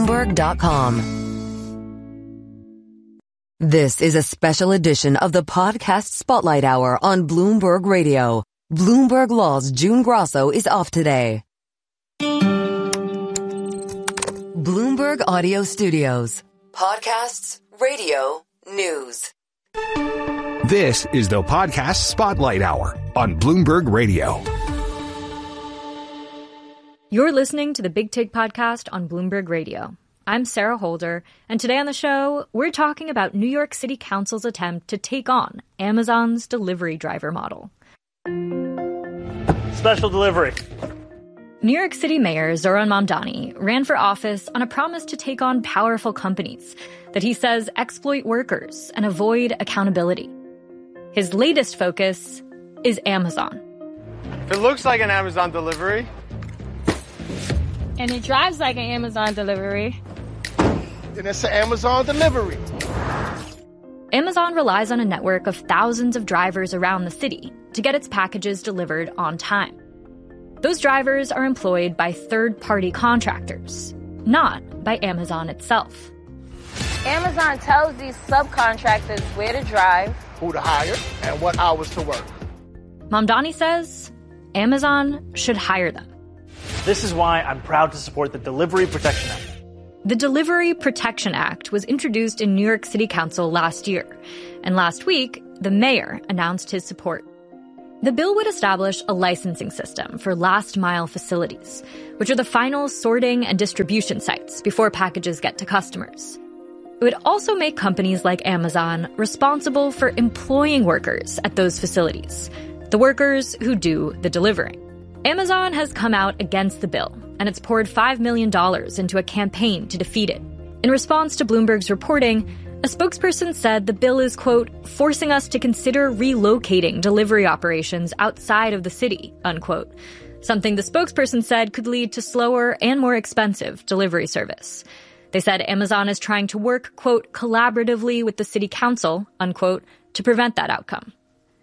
Bloomberg.com. This is a special edition of the Podcast Spotlight Hour on Bloomberg Radio. Bloomberg Law's June Grosso is off today. Bloomberg Audio Studios. Podcasts, radio, news. This is the Podcast Spotlight Hour on Bloomberg Radio. You're listening to the Big Take Podcast on Bloomberg Radio. I'm Sarah Holder, and today on the show, we're talking about New York City Council's attempt to take on Amazon's delivery driver model. Special delivery. New York City Mayor Zohran Mamdani ran for office on a promise to take on powerful companies that he says exploit workers and avoid accountability. His latest focus is Amazon. If it looks like an Amazon delivery, and it drives like an Amazon delivery, then it's an Amazon delivery. Amazon relies on a network of thousands of drivers around the city to get its packages delivered on time. Those drivers are employed by third-party contractors, not by Amazon itself. Amazon tells these subcontractors where to drive, Who to hire, and what hours to work. Mamdani says Amazon should hire them. This is why I'm proud to support the Delivery Protection Act. The Delivery Protection Act was introduced in New York City Council last year, and last week, the mayor announced his support. The bill would establish a licensing system for last-mile facilities, which are the final sorting and distribution sites before packages get to customers. It would also make companies like Amazon responsible for employing workers at those facilities, the workers who do the delivering. Amazon has come out against the bill, and it's poured $5 million into a campaign to defeat it. In response to Bloomberg's reporting, a spokesperson said the bill is, quote, forcing us to consider relocating delivery operations outside of the city, unquote. Something the spokesperson said could lead to slower and more expensive delivery service. They said Amazon is trying to work, quote, collaboratively with the city council, unquote, to prevent that outcome.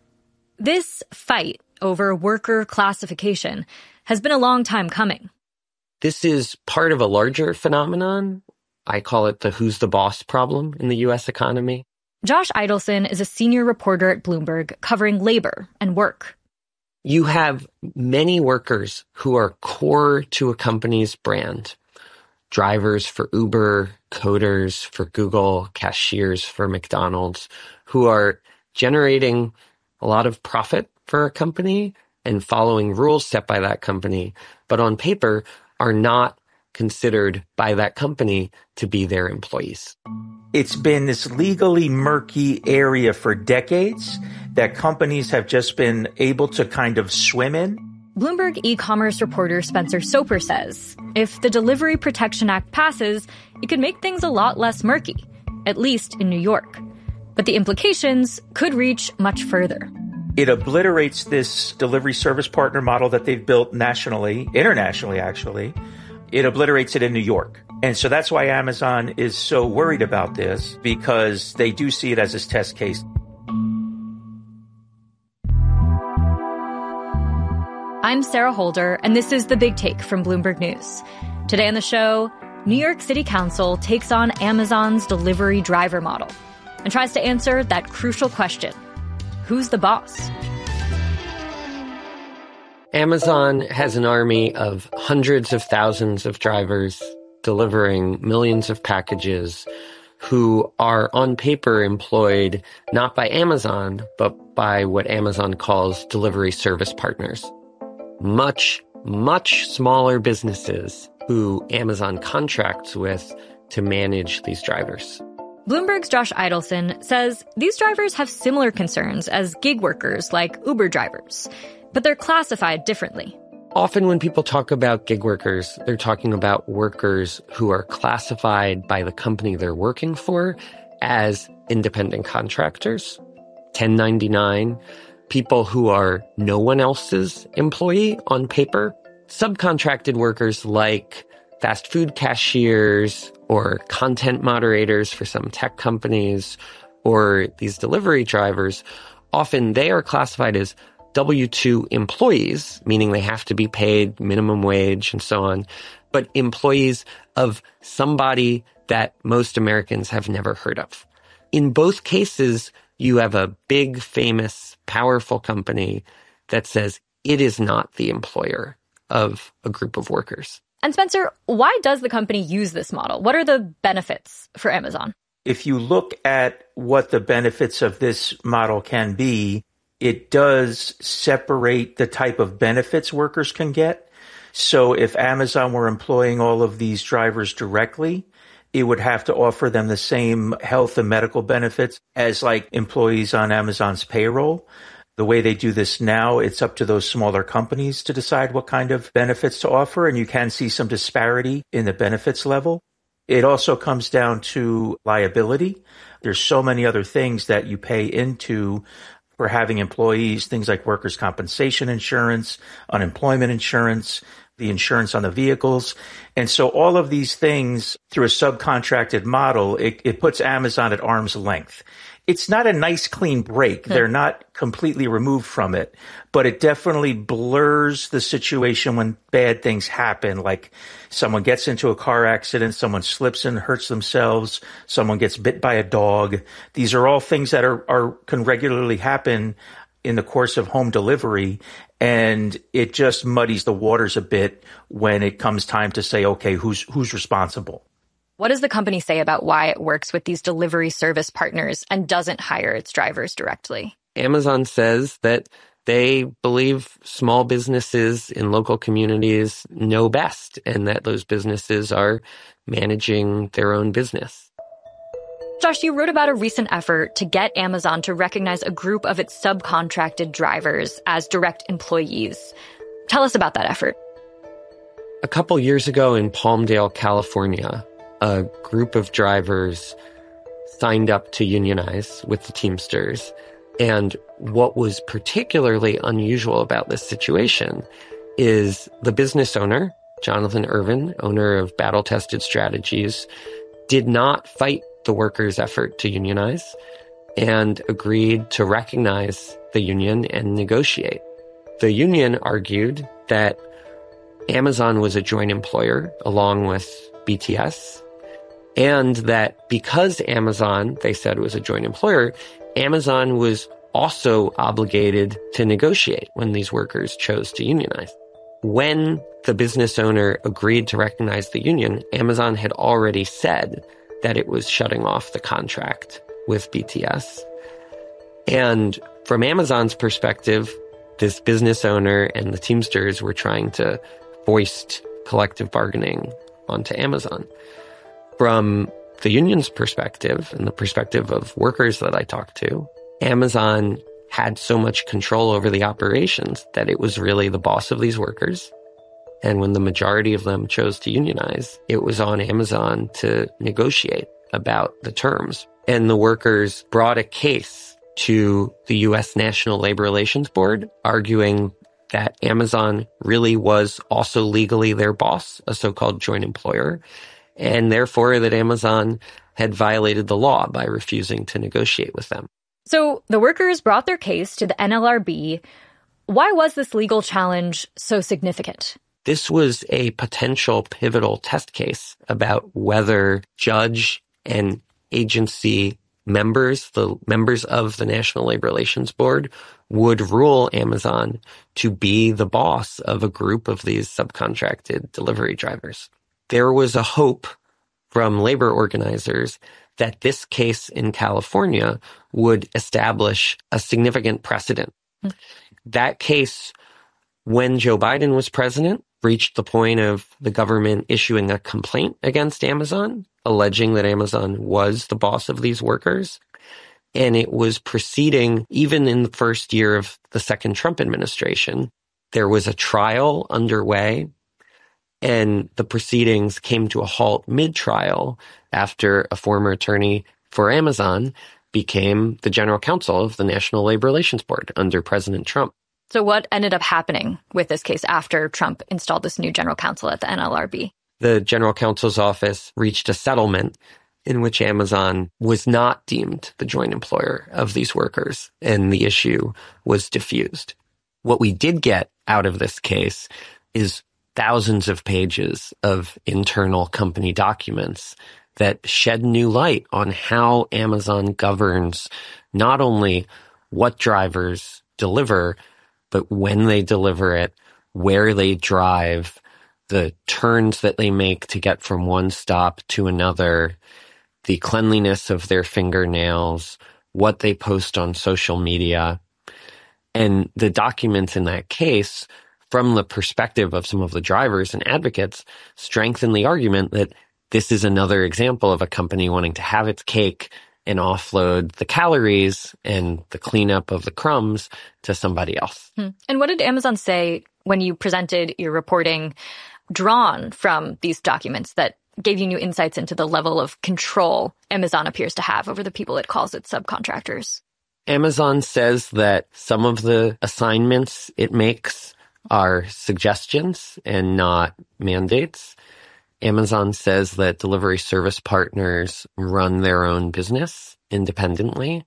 This fight over worker classification has been a long time coming. This is part of a larger phenomenon. I call it the who's the boss problem in the U.S. economy. Josh Idelson is a senior reporter at Bloomberg covering labor and work. You have many workers who are core to a company's brand. Drivers for Uber, coders for Google, cashiers for McDonald's, who are generating a lot of profit for a company and following rules set by that company, but on paper are not considered by that company to be their employees. It's been this legally murky area for decades that companies have just been able to kind of swim in. Bloomberg e-commerce reporter Spencer Soper says if the Delivery Protection Act passes, it could make things a lot less murky, at least in New York. But the implications could reach much further. It obliterates this delivery service partner model that they've built nationally, internationally actually. It obliterates it in New York. And so that's why Amazon is so worried about this, because they do see it as this test case. I'm Sarah Holder, and this is The Big Take from Bloomberg News. Today on the show, New York City Council takes on Amazon's delivery driver model and tries to answer that crucial question. Who's the boss? Amazon has an army of hundreds of thousands of drivers delivering millions of packages who are on paper employed not by Amazon, but by what Amazon calls delivery service partners. Much, much smaller businesses who Amazon contracts with to manage these drivers. Bloomberg's Josh Idelson says these drivers have similar concerns as gig workers like Uber drivers, but they're classified differently. Often when people talk about gig workers, they're talking about workers who are classified by the company they're working for as independent contractors, 1099, people who are no one else's employee on paper, subcontracted workers like fast food cashiers or content moderators for some tech companies or these delivery drivers. Often they are classified as W-2 employees, meaning they have to be paid minimum wage and so on, but employees of somebody that most Americans have never heard of. In both cases, you have a big, famous, powerful company that says it is not the employer of a group of workers. And Spencer, why does the company use this model? What are the benefits for Amazon? If you look at what the benefits of this model can be, it does separate the type of benefits workers can get. So if Amazon were employing all of these drivers directly, it would have to offer them the same health and medical benefits as like employees on Amazon's payroll. The way they do this now, it's up to those smaller companies to decide what kind of benefits to offer, and you can see some disparity in the benefits level. It also comes down to liability. There's so many other things that you pay into for having employees, things like workers' compensation insurance, unemployment insurance, the insurance on the vehicles. And so all of these things through a subcontracted model, it puts Amazon at arm's length. It's not a nice, clean break. They're not completely removed from it, but it definitely blurs the situation when bad things happen, like someone gets into a car accident, someone slips and hurts themselves, someone gets bit by a dog. These are all things that can regularly happen in the course of home delivery, and it just muddies the waters a bit when it comes time to say, okay, who's responsible? What does the company say about why it works with these delivery service partners and doesn't hire its drivers directly? Amazon says that they believe small businesses in local communities know best and that those businesses are managing their own business. Josh, you wrote about a recent effort to get Amazon to recognize a group of its subcontracted drivers as direct employees. Tell us about that effort. A couple years ago in Palmdale, California, a group of drivers signed up to unionize with the Teamsters. And what was particularly unusual about this situation is the business owner, Jonathan Irvin, owner of Battle Tested Strategies, did not fight the workers' effort to unionize and agreed to recognize the union and negotiate. The union argued that Amazon was a joint employer along with BTS, and that because Amazon, they said, was a joint employer, Amazon was also obligated to negotiate when these workers chose to unionize. When the business owner agreed to recognize the union, Amazon had already said that it was shutting off the contract with BTS. And from Amazon's perspective, this business owner and the Teamsters were trying to foist collective bargaining onto Amazon. From the union's perspective and the perspective of workers that I talked to, Amazon had so much control over the operations that it was really the boss of these workers. And when the majority of them chose to unionize, it was on Amazon to negotiate about the terms. And the workers brought a case to the U.S. National Labor Relations Board, arguing that Amazon really was also legally their boss, a so-called joint employer, and therefore that Amazon had violated the law by refusing to negotiate with them. So the workers brought their case to the NLRB. Why was this legal challenge so significant? This was a potential pivotal test case about whether judge and agency members, the members of the National Labor Relations Board, would rule Amazon to be the boss of a group of these subcontracted delivery drivers. There was a hope from labor organizers that this case in California would establish a significant precedent. That case, when Joe Biden was president, reached the point of the government issuing a complaint against Amazon, alleging that Amazon was the boss of these workers. And it was proceeding even in the first year of the second Trump administration. There was a trial underway, and the proceedings came to a halt mid-trial after a former attorney for Amazon became the general counsel of the National Labor Relations Board under President Trump. So what ended up happening with this case after Trump installed this new general counsel at the NLRB? The general counsel's office reached a settlement in which Amazon was not deemed the joint employer of these workers, and the issue was diffused. What we did get out of this case is thousands of pages of internal company documents that shed new light on how Amazon governs not only what drivers deliver, but when they deliver it, where they drive, the turns that they make to get from one stop to another, the cleanliness of their fingernails, what they post on social media. And the documents in that case, from the perspective of some of the drivers and advocates, strengthen the argument that this is another example of a company wanting to have its cake and offload the calories and the cleanup of the crumbs to somebody else. And what did Amazon say when you presented your reporting drawn from these documents that gave you new insights into the level of control Amazon appears to have over the people it calls its subcontractors? Amazon says that some of the assignments it makes are suggestions and not mandates. Amazon says that delivery service partners run their own business independently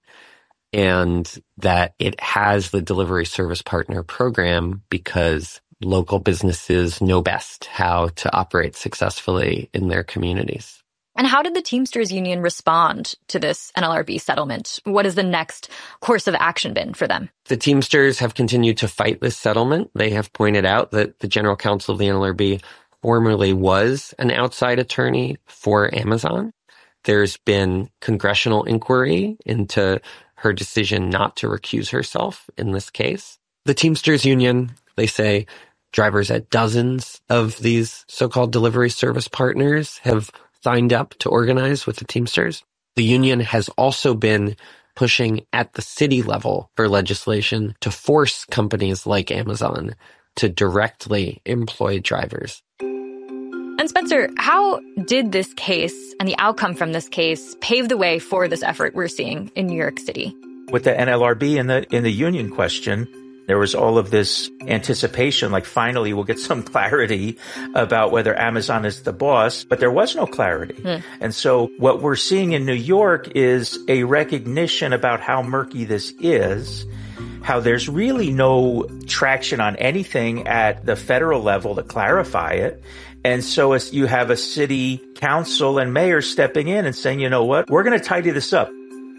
and that it has the delivery service partner program because local businesses know best how to operate successfully in their communities. And how did the Teamsters Union respond to this NLRB settlement? What has the next course of action been for them? The Teamsters have continued to fight this settlement. They have pointed out that the General Counsel of the NLRB formerly was an outside attorney for Amazon. There's been congressional inquiry into her decision not to recuse herself in this case. The Teamsters Union, they say, drivers at dozens of these so-called delivery service partners have signed up to organize with the Teamsters. The union has also been pushing at the city level for legislation to force companies like Amazon to directly employ drivers. And Spencer, how did this case and the outcome from this case pave the way for this effort we're seeing in New York City? With the NLRB in the union question, there was all of this anticipation, like finally we'll get some clarity about whether Amazon is the boss, but there was no clarity. And so what we're seeing in New York is a recognition about how murky this is, how there's really no traction on anything at the federal level to clarify it. And so as you have a city council and mayor stepping in and saying, you know what, we're going to tidy this up.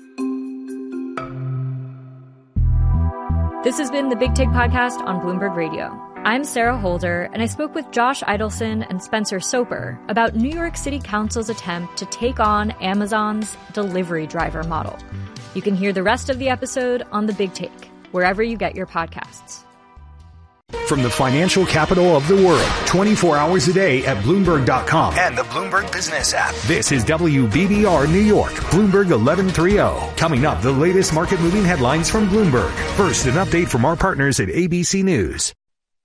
This has been the Big Take Podcast on Bloomberg Radio. I'm Sarah Holder, and I spoke with Josh Idelson and Spencer Soper about New York City Council's attempt to take on Amazon's delivery driver model. You can hear the rest of the episode on The Big Take, wherever you get your podcasts. From the financial capital of the world, 24 hours a day at Bloomberg.com and the Bloomberg Business app. This is WBBR New York, Bloomberg 1130. Coming up, the latest market-moving headlines from Bloomberg. First, an update from our partners at ABC News.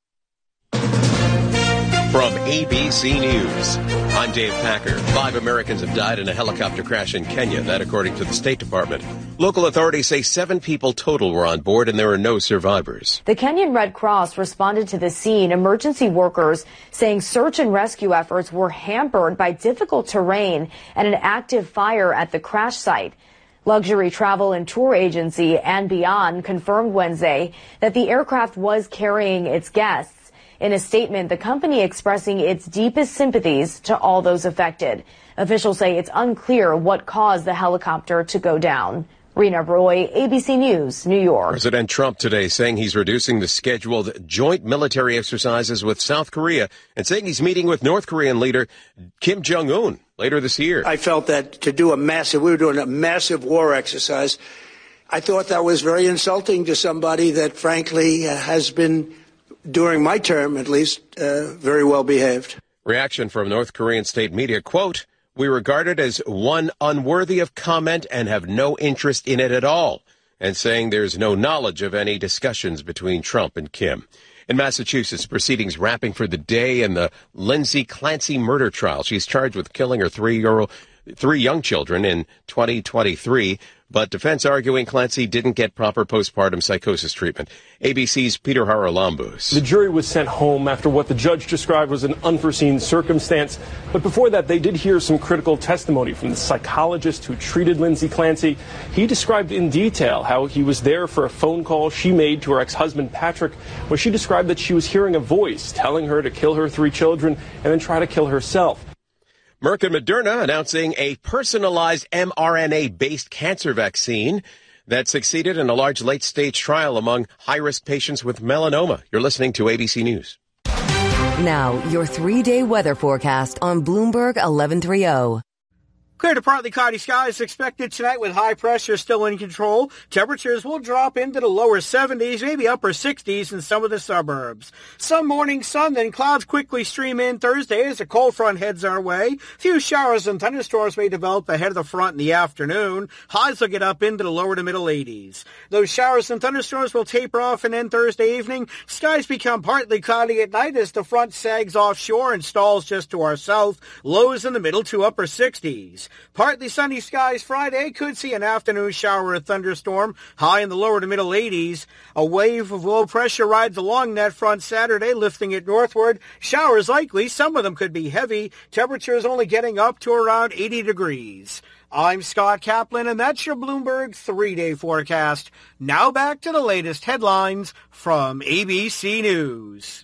From ABC News, I'm Dave Packer. 5 Americans have died in a helicopter crash in Kenya, that according to the State Department. Local authorities say 7 people total were on board and there are no survivors. The Kenyan Red Cross responded to the scene. Emergency workers saying search and rescue efforts were hampered by difficult terrain and an active fire at the crash site. Luxury travel and tour agency And Beyond confirmed Wednesday that the aircraft was carrying its guests. In a statement, the company expressing its deepest sympathies to all those affected. Officials say it's unclear what caused the helicopter to go down. Rena Roy, ABC News, New York. President Trump today saying he's reducing the scheduled joint military exercises with South Korea and saying he's meeting with North Korean leader Kim Jong-un later this year. I felt that to do we were doing a massive war exercise. I thought that was very insulting to somebody that frankly has been, during my term at least, very well behaved. Reaction from North Korean state media, quote, "We regard it as one unworthy of comment and have no interest in it at all," and saying there's no knowledge of any discussions between Trump and Kim. In Massachusetts, proceedings wrapping for the day in the Lindsay Clancy murder trial. She's charged with killing her 3 young children in 2023. but defense arguing Clancy didn't get proper postpartum psychosis treatment. ABC's Peter Haralambous. The jury was sent home after what the judge described was an unforeseen circumstance. But before that, they did hear some critical testimony from the psychologist who treated Lindsay Clancy. He described in detail how he was there for a phone call she made to her ex-husband, Patrick, where she described that she was hearing a voice telling her to kill her 3 children and then try to kill herself. Merck and Moderna announcing a personalized mRNA-based cancer vaccine that succeeded in a large late-stage trial among high-risk patients with melanoma. You're listening to ABC News. Now, your 3-day weather forecast on Bloomberg 1130. Clear to partly cloudy skies expected tonight with high pressure still in control. Temperatures will drop into the lower 70s, maybe upper 60s in some of the suburbs. Some morning sun, then clouds quickly stream in Thursday as a cold front heads our way. Few showers and thunderstorms may develop ahead of the front in the afternoon. Highs will get up into the lower to middle 80s. Those showers and thunderstorms will taper off and end Thursday evening. Skies become partly cloudy at night as the front sags offshore and stalls just to our south. Lows in the middle to upper 60s. Partly sunny skies Friday, could see an afternoon shower or thunderstorm, high in the lower to middle 80s. A wave of low pressure rides along that front Saturday, lifting it northward. Showers likely, some of them could be heavy. Temperatures only getting up to around 80 degrees. I'm Scott Kaplan, and that's your Bloomberg 3-day forecast. Now back to the latest headlines from ABC News.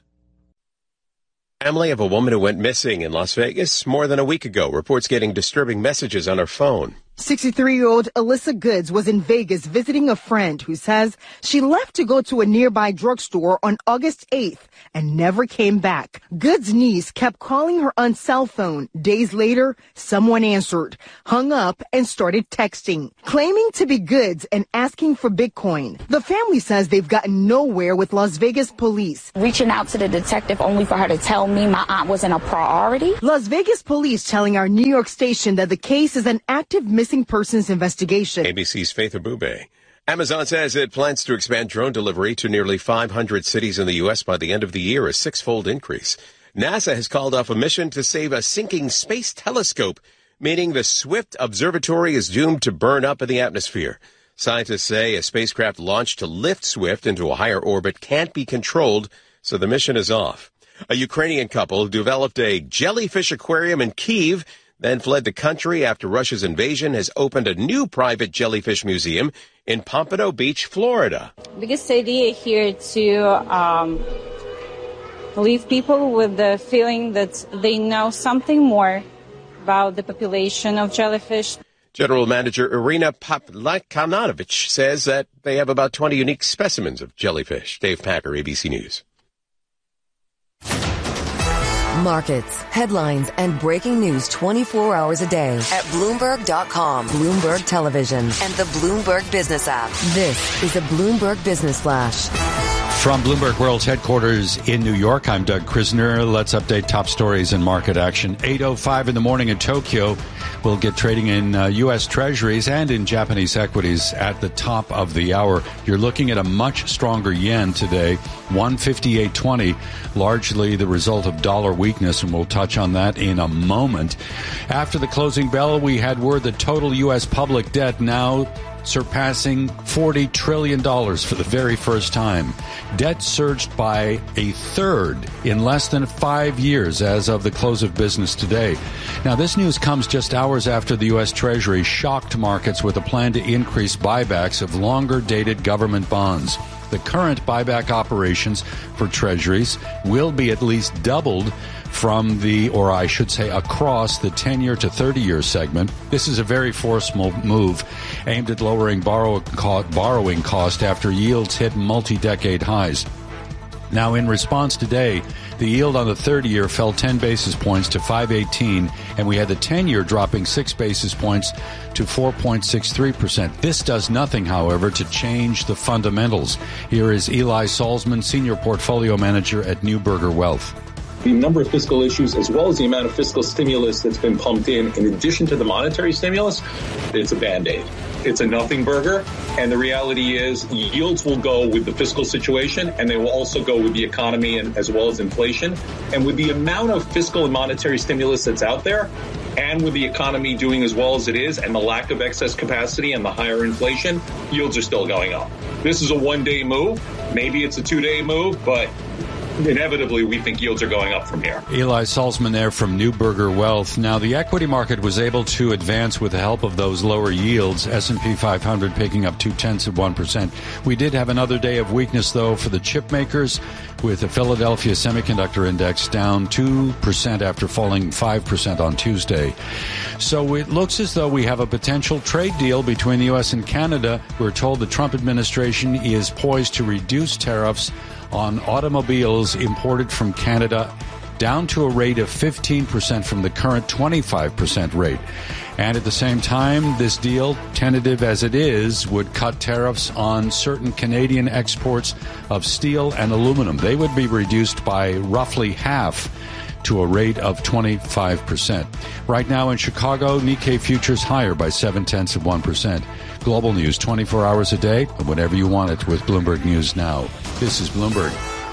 Family of a woman who went missing in Las Vegas more than a week ago reports getting disturbing messages on her phone. 63-year-old Alyssa Goods was in Vegas visiting a friend who says she left to go to a nearby drugstore on August 8th and never came back. Goods' niece kept calling her on cell phone. Days later, someone answered, hung up, and started texting, claiming to be Goods and asking for Bitcoin. The family says they've gotten nowhere with Las Vegas police. Reaching out to the detective only for her to tell me my aunt wasn't a priority. Las Vegas police telling our New York station that the case is an active missing persons investigation. ABC's Faith Abube. Amazon says it plans to expand drone delivery to nearly 500 cities in the U.S. by the end of the year, a 6-fold increase. NASA has called off a mission to save a sinking space telescope, meaning the Swift Observatory is doomed to burn up in the atmosphere. Scientists say a spacecraft launched to lift Swift into a higher orbit can't be controlled, so the mission is off. A Ukrainian couple developed a jellyfish aquarium in Kyiv, then fled the country after Russia's invasion, has opened a new private jellyfish museum in Pompano Beach, Florida. Biggest idea here to leave people with the feeling that they know something more about the population of jellyfish. General Manager Irina Paplakanovich says that they have about 20 unique specimens of jellyfish. Dave Packer, ABC News. Markets, headlines, and breaking news 24 hours a day at Bloomberg.com, Bloomberg Television, and the Bloomberg Business app. This is a Bloomberg Business Flash. From Bloomberg World's headquarters in New York, I'm Doug Krisner. Let's update top stories and market action. 8:05 in the morning in Tokyo. We'll get trading in U.S. Treasuries and in Japanese equities at the top of the hour. You're looking at a much stronger yen today, 158.20, largely the result of dollar weakness, and we'll touch on that in a moment. After the closing bell, we had word that total U.S. public debt now surpassing $40 trillion for the very first time. Debt surged by a third in less than 5 years as of the close of business today. Now, this news comes just hours after the U.S. Treasury shocked markets with a plan to increase buybacks of longer-dated government bonds. The current buyback operations for Treasuries will be at least doubled from the, or I should say across the 10-year to 30-year segment. This is a very forceful move aimed at lowering borrowing cost after yields hit multi-decade highs. Now, in response today, the yield on the 30-year fell 10 basis points to 5.18, and we had the 10-year dropping 6 basis points to 4.63%. This does nothing, however, to change the fundamentals. Here is Eli Salzman, Senior Portfolio Manager at Neuberger Wealth. The number of fiscal issues, as well as the amount of fiscal stimulus that's been pumped in addition to the monetary stimulus, it's a Band-Aid. it's a nothing burger. And the reality is yields will go with the fiscal situation, and they will also go with the economy and as well as inflation. And with the amount of fiscal and monetary stimulus that's out there, and with the economy doing as well as it is, and the lack of excess capacity and the higher inflation, yields are still going up. This is a one-day move. Maybe it's a two-day move, but inevitably, we think yields are going up from here. Eli Salzman there from Neuberger Wealth. Now, the equity market was able to advance with the help of those lower yields. S&P 500 picking up 0.2%. We did have another day of weakness, though, for the chip makers, with the Philadelphia Semiconductor Index down 2% after falling 5% on Tuesday. So it looks as though we have a potential trade deal between the U.S. and Canada. We're told the Trump administration is poised to reduce tariffs on automobiles imported from Canada down to a rate of 15% from the current 25% rate. And at the same time, this deal, tentative as it is, would cut tariffs on certain Canadian exports of steel and aluminum. They would be reduced by roughly half to a rate of 25%. Right now in Chicago, Nikkei futures higher by 0.7%. Global news 24 hours a day, and whenever you want it with Bloomberg News Now. This is Bloomberg.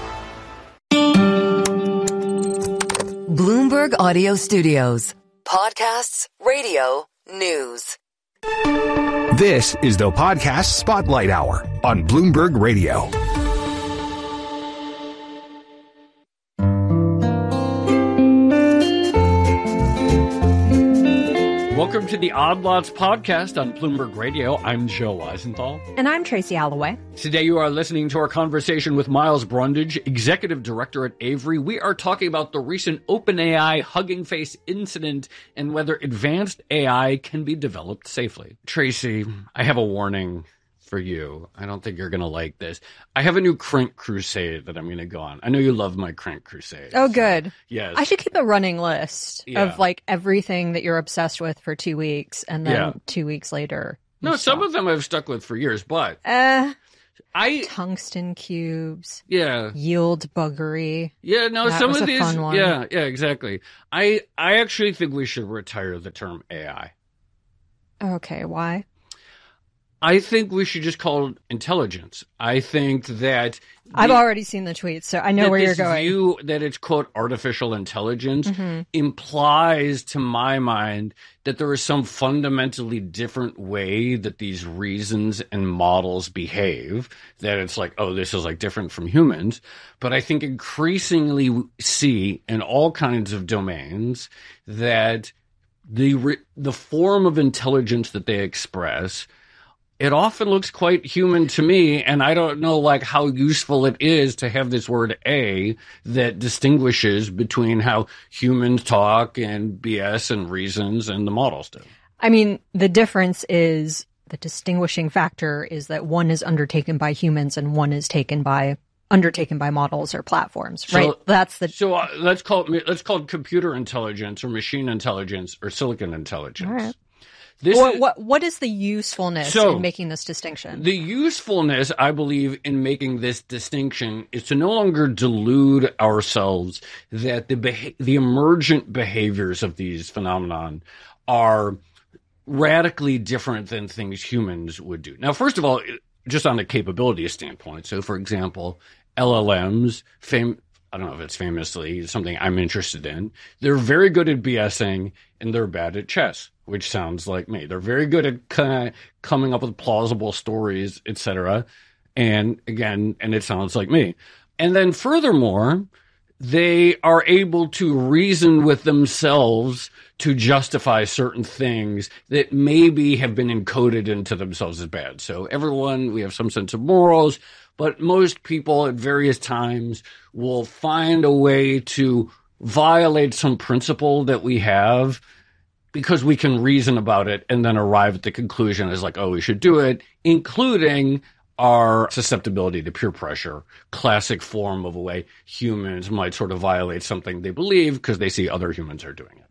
Bloomberg Audio Studios. Podcasts, radio, news. This is the Podcast Spotlight Hour on Bloomberg Radio. Welcome to the Odd Lots podcast on Bloomberg Radio. I'm Joe Weisenthal. And I'm Tracy Alloway. Today you are listening to our conversation with Miles Brundage, Executive Director at Avery. We are talking about the recent OpenAI Hugging Face incident and whether advanced AI can be developed safely. Tracy, I have a warning for you. I don't think you're going to like this. I have a new crank crusade that I'm going to go on. I know you love my crank crusade. Oh, good. Yes. I should keep a running list of like everything that you're obsessed with for 2 weeks, and then 2 weeks later. No, some of them I've stuck with for years, but tungsten cubes. Yeah. Yield buggery. Yeah, no, that some was of a these. Fun one. Yeah, exactly. I actually think we should retire the term AI. Okay, why? I think we should just call it intelligence. I think that I've already seen the tweets, so I know where you're going. This view that it's, quote, artificial intelligence implies, to my mind, that there is some fundamentally different way that these reasons and models behave, that it's like, oh, this is like different from humans. But I think increasingly we see in all kinds of domains that the form of intelligence that they express, it often looks quite human to me, and I don't know like how useful it is to have this word A that distinguishes between how humans talk and BS and reasons and the models do. I mean, the difference is, the distinguishing factor is that one is undertaken by humans and one is undertaken by models or platforms, right? Let's call it computer intelligence or machine intelligence or silicon intelligence. All right. What is the usefulness in making this distinction? The usefulness, I believe, in making this distinction is to no longer delude ourselves that the emergent behaviors of these phenomenon are radically different than things humans would do. Now, first of all, just on a capability standpoint, so for example, LLMs, I don't know if it's famously something I'm interested in. They're very good at BSing and they're bad at chess, which sounds like me. They're very good at kind of coming up with plausible stories, etc. And it sounds like me. And then furthermore, they are able to reason with themselves to justify certain things that maybe have been encoded into themselves as bad. So we have some sense of morals, but most people at various times will find a way to violate some principle that we have because we can reason about it and then arrive at the conclusion as like, oh, we should do it, including our susceptibility to peer pressure, classic form of a way humans might sort of violate something they believe because they see other humans are doing it.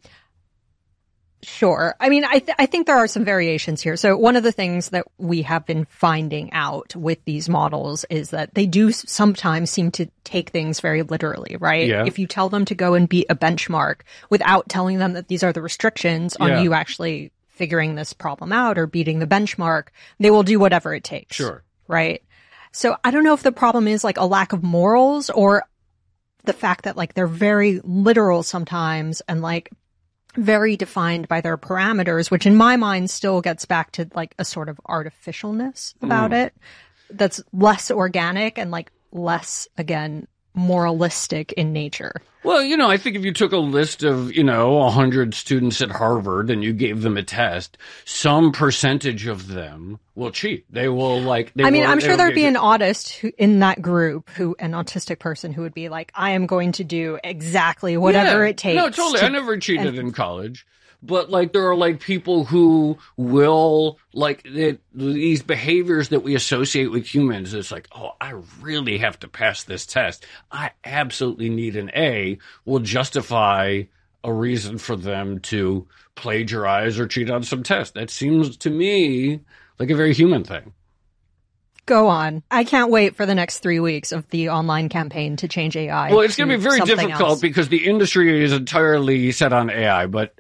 Sure. I mean, I think there are some variations here. So one of the things that we have been finding out with these models is that they do sometimes seem to take things very literally, right? Yeah. If you tell them to go and beat a benchmark without telling them that these are the restrictions on you actually figuring this problem out or beating the benchmark, they will do whatever it takes. Sure. Right? So I don't know if the problem is like a lack of morals or the fact that like they're very literal sometimes and like very defined by their parameters, which in my mind still gets back to like a sort of artificialness about it that's less organic and like less, again, moralistic in nature. Well, I think if you took a list of, 100 students at Harvard and you gave them a test, some percentage of them will cheat. They will I'm sure there'd be an autist in that group an autistic person who would be like, I am going to do exactly whatever it takes. No, totally. I never cheated in college. But there are people who will these behaviors that we associate with humans. It's like, oh, I really have to pass this test. I absolutely need an A. Will justify a reason for them to plagiarize or cheat on some test. That seems to me like a very human thing. Go on. I can't wait for the next 3 weeks of the online campaign to change AI. Well, it's going to be very difficult because the industry is entirely set on AI, but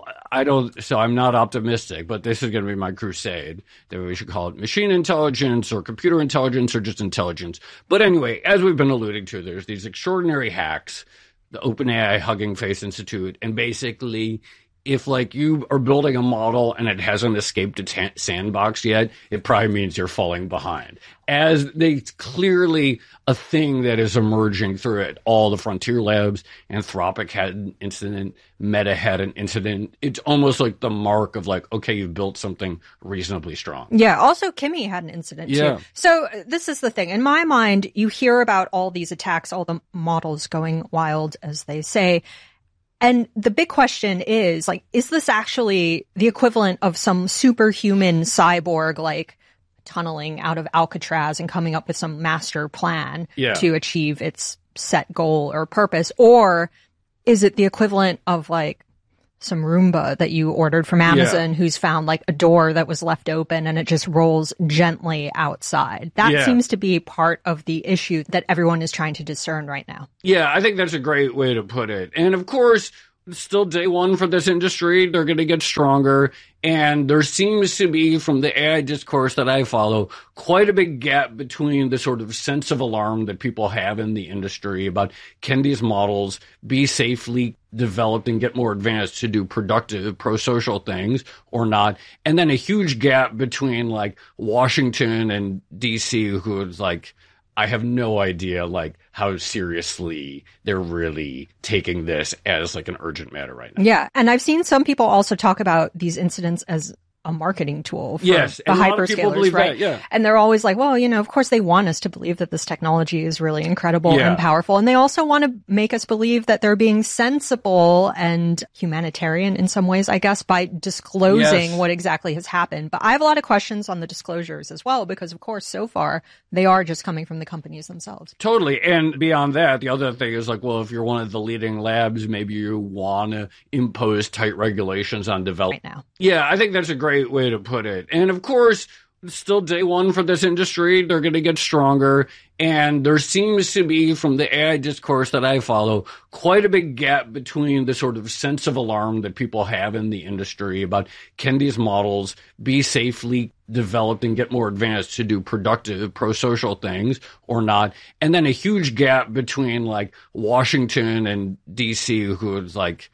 I'm not optimistic, but this is going to be my crusade that we should call it machine intelligence or computer intelligence or just intelligence. But anyway, as we've been alluding to, there's these extraordinary hacks, the OpenAI Hugging Face Institute, and basically if you are building a model and it hasn't escaped a sandbox yet, it probably means you're falling behind. As it's clearly a thing that is emerging through it. All the frontier labs, Anthropic had an incident, Meta had an incident. It's almost like the mark of okay, you've built something reasonably strong. Yeah. Also, Kimi had an incident too. So this is the thing. In my mind, you hear about all these attacks, all the models going wild, as they say. And the big question is, is this actually the equivalent of some superhuman cyborg, tunneling out of Alcatraz and coming up with some master plan to achieve its set goal or purpose? Or is it the equivalent of, some Roomba that you ordered from Amazon who's found, a door that was left open and it just rolls gently outside? That seems to be part of the issue that everyone is trying to discern right now. Yeah, I think that's a great way to put it. And of course, it's still day one for this industry. They're going to get stronger. And there seems to be, from the AI discourse that I follow, quite a big gap between the sort of sense of alarm that people have in the industry about can these models be safely developed and get more advanced to do productive pro-social things or not. And then a huge gap between Washington and DC, who is I have no idea how seriously they're really taking this as an urgent matter right now. Yeah. And I've seen some people also talk about these incidents as a marketing tool for the hyperscalers, right? Yeah. And they're always of course they want us to believe that this technology is really incredible and powerful. And they also want to make us believe that they're being sensible and humanitarian in some ways, I guess, by disclosing what exactly has happened. But I have a lot of questions on the disclosures as well, because of course, so far, they are just coming from the companies themselves. Totally. And beyond that, the other thing is if you're one of the leading labs, maybe you want to impose tight regulations on development. Right now. Yeah, I think that's a great way to put it. And of course, it's still day one for this industry. They're going to get stronger. And there seems to be, from the AI discourse that I follow, quite a big gap between the sort of sense of alarm that people have in the industry about can these models be safely developed and get more advanced to do productive pro-social things or not. And then a huge gap between Washington and DC, who is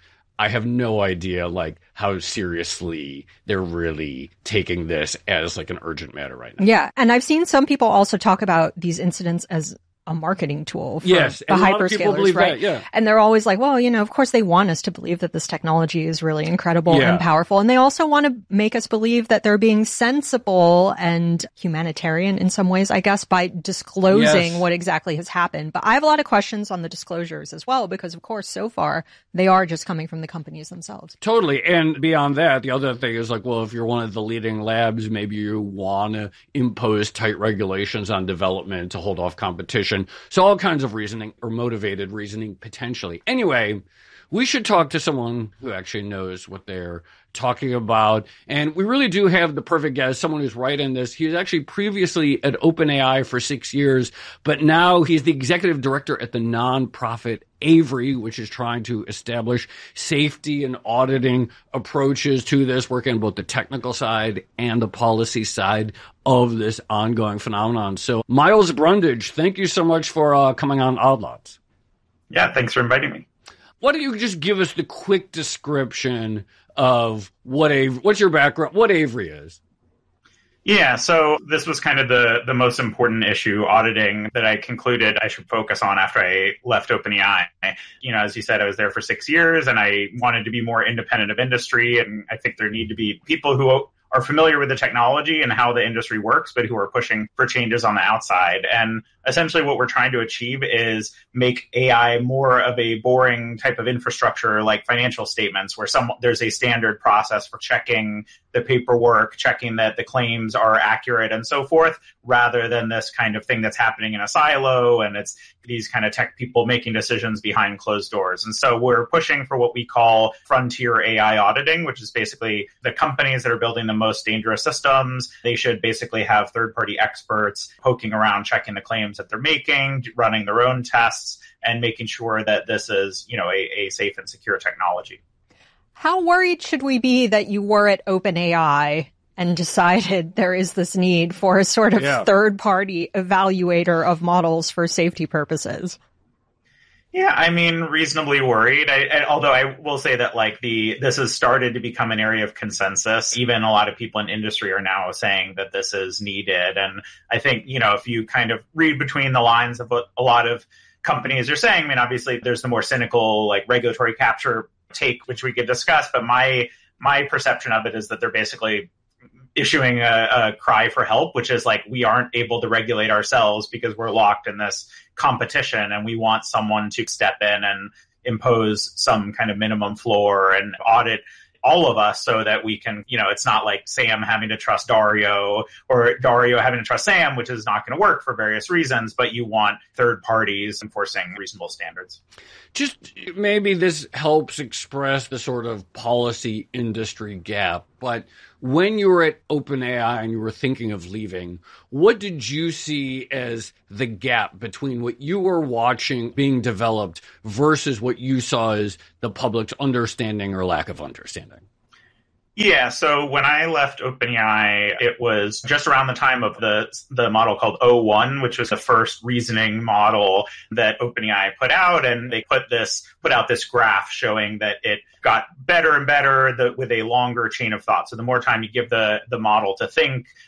I have no idea how seriously they're really taking this as an urgent matter right now. Yeah. And I've seen some people also talk about these incidents as a marketing tool for the hyperscalers, right? And they're always of course they want us to believe that this technology is really incredible and powerful. And they also want to make us believe that they're being sensible and humanitarian in some ways, I guess, by disclosing what exactly has happened. But I have a lot of questions on the disclosures as well, because of course, so far, they are just coming from the companies themselves. Totally. And beyond that, the other thing is if you're one of the leading labs, maybe you want to impose tight regulations on development to hold off competition. So all kinds of reasoning or motivated reasoning potentially. Anyway, we should talk to someone who actually knows what they're talking about. And we really do have the perfect guest, someone who's right in this. He was actually previously at OpenAI for 6 years, but now he's the executive director at the nonprofit Avery, which is trying to establish safety and auditing approaches to this, working on both the technical side and the policy side of this ongoing phenomenon. So, Miles Brundage, thank you so much for coming on Odd Lots. Yeah, thanks for inviting me. Why don't you just give us the quick description of what's your background, what Avery is? Yeah, so this was kind of the most important issue, auditing, that I concluded I should focus on after I left OpenAI. As you said, I was there for 6 years and I wanted to be more independent of industry. And I think there need to be people who are familiar with the technology and how the industry works, but who are pushing for changes on the outside. And essentially what we're trying to achieve is make AI more of a boring type of infrastructure like financial statements, where there's a standard process for checking the paperwork, checking that the claims are accurate and so forth, rather than this kind of thing that's happening in a silo and it's these kind of tech people making decisions behind closed doors. And so we're pushing for what we call frontier AI auditing, which is basically the companies that are building the most dangerous systems. They should basically have third-party experts poking around, checking the claims that they're making, running their own tests, and making sure that this is, a safe and secure technology. How worried should we be that you were at OpenAI and decided there is this need for a sort of third-party evaluator of models for safety purposes? Yeah, I mean, reasonably worried. Although I will say that this has started to become an area of consensus. Even a lot of people in industry are now saying that this is needed. And I think, if you kind of read between the lines of what a lot of companies are saying, I mean, obviously there's the more cynical, regulatory capture take, which we could discuss. But my perception of it is that they're basically issuing a cry for help, which is we aren't able to regulate ourselves because we're locked in this competition, and we want someone to step in and impose some kind of minimum floor and audit all of us so that we can, it's not like Sam having to trust Dario or Dario having to trust Sam, which is not going to work for various reasons, but you want third parties enforcing reasonable standards. Just maybe this helps express the sort of policy industry gap, but when you were at OpenAI and you were thinking of leaving, what did you see as the gap between what you were watching being developed versus what you saw as the public's understanding or lack of understanding? Yeah, so when I left OpenAI, it was just around the time of the model called O1, which was the first reasoning model that OpenAI put out, and they put out this graph showing that it got better and better with a longer chain of thought. So the more time you give the model to think,